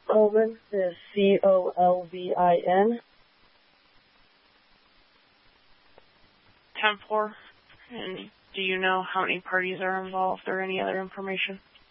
Colvin is Colvin. 10-4. And do you know how many parties are involved or any other information?